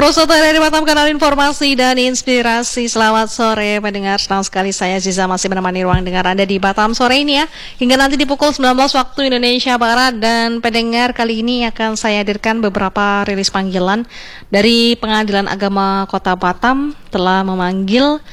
Pro 1 dari Batam, kanal informasi dan inspirasi. Selamat sore pendengar, senang sekali saya Ziza masih menemani ruang dengar Anda di Batam sore ini ya, hingga nanti di pukul 19 waktu Indonesia Barat. Dan pendengar, kali ini akan saya hadirkan beberapa rilis panggilan dari Pengadilan Agama Kota Batam telah memanggil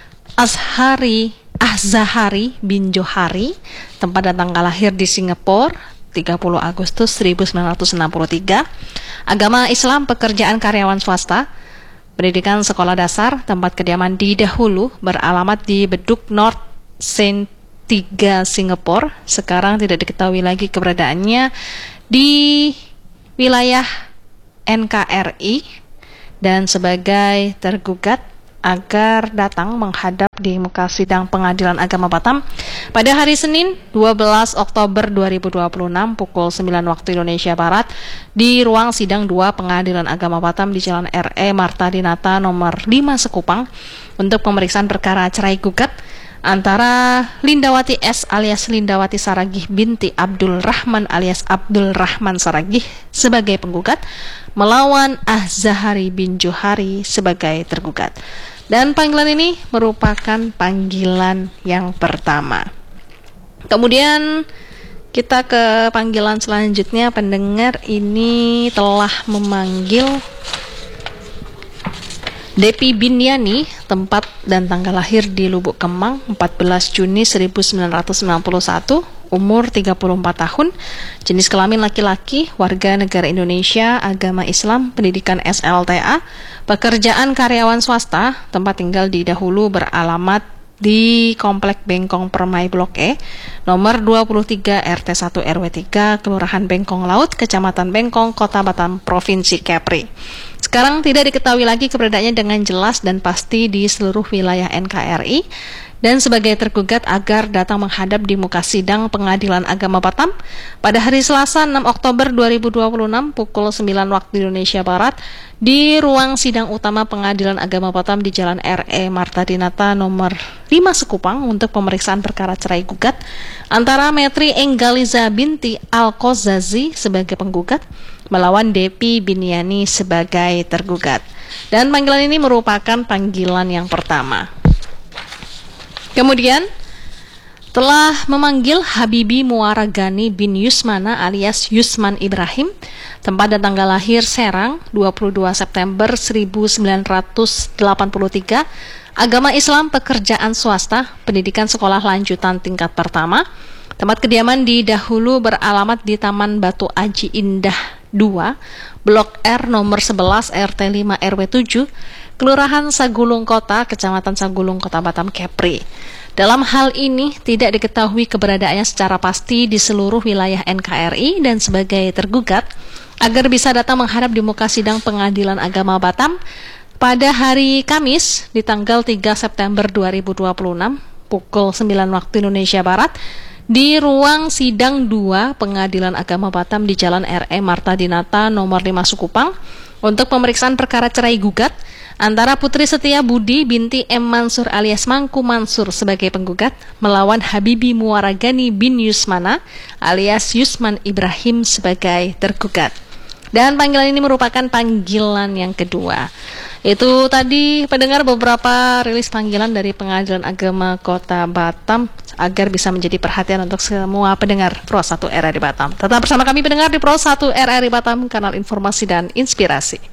Azahari bin Johari, tempat dan tanggal lahir di Singapura 30 Agustus 1963, agama Islam, pekerjaan karyawan swasta, pendidikan sekolah dasar, tempat kediaman di dahulu beralamat di Bedok North Saint 3 Singapura, sekarang tidak diketahui lagi keberadaannya di wilayah NKRI, dan sebagai tergugat agar datang menghadap di muka sidang Pengadilan Agama Batam pada hari Senin 12 Oktober 2026 pukul 9 waktu Indonesia Barat di ruang sidang 2 Pengadilan Agama Batam di Jalan R.E. Marta Dinata nomor 5 Sekupang untuk pemeriksaan perkara cerai gugat antara Lindawati S alias Lindawati Saragih binti Abdul Rahman alias Abdul Rahman Saragih sebagai penggugat melawan Azahari bin Johari sebagai tergugat. Dan panggilan ini merupakan panggilan yang pertama. Kemudian kita ke panggilan selanjutnya. Pendengar, ini telah memanggil Depi Biniani, tempat dan tanggal lahir di Lubuk Kemang 14 Juni 1991, umur 34 tahun, jenis kelamin laki-laki, warga negara Indonesia, agama Islam, pendidikan SLTA, pekerjaan karyawan swasta, tempat tinggal di dahulu beralamat di Komplek Bengkong Permai Blok E, nomor 23 RT 1 RW 3, Kelurahan Bengkong Laut, Kecamatan Bengkong, Kota Batam, Provinsi Kepri. Sekarang tidak diketahui lagi keberadaannya dengan jelas dan pasti di seluruh wilayah NKRI, dan sebagai tergugat agar datang menghadap di muka sidang Pengadilan Agama Batam pada hari Selasa 6 Oktober 2026 pukul 9 waktu Indonesia Barat di ruang sidang utama Pengadilan Agama Batam di Jalan R.E. Marta Dinata nomor 5 Sekupang untuk pemeriksaan perkara cerai gugat antara Metri Enggaliza binti Al-Kozazi sebagai penggugat melawan Depi Biniani sebagai tergugat. Dan panggilan ini merupakan panggilan yang pertama. Kemudian telah memanggil Habibi Muaragani bin Yusmana alias Yusman Ibrahim, tempat dan tanggal lahir Serang 22 September 1983, agama Islam, pekerjaan swasta, pendidikan sekolah lanjutan tingkat pertama, tempat kediaman di dahulu beralamat di Taman Batu Aji Indah 2, Blok R nomor 11 RT 5 RW 7, Kelurahan Sagulung Kota, Kecamatan Sagulung, Kota Batam, Kepri. Dalam hal ini tidak diketahui keberadaannya secara pasti di seluruh wilayah NKRI, dan sebagai tergugat agar bisa datang menghadap di muka sidang Pengadilan Agama Batam pada hari Kamis di tanggal 3 September 2026 pukul 9 waktu Indonesia Barat di ruang sidang 2 Pengadilan Agama Batam di Jalan R.E. Marta Dinata nomor 5 Sekupang untuk pemeriksaan perkara cerai gugat antara Putri Setia Budi binti M. Mansur alias Mangku Mansur sebagai penggugat melawan Habibi Muaragani bin Yusmana alias Yusman Ibrahim sebagai tergugat. Dan panggilan ini merupakan panggilan yang kedua. Itu tadi pendengar beberapa rilis panggilan dari Pengadilan Agama Kota Batam agar bisa menjadi perhatian untuk semua pendengar Pro 1 RRI Batam. Tetap bersama kami pendengar di Pro 1 RRI Batam, kanal informasi dan inspirasi.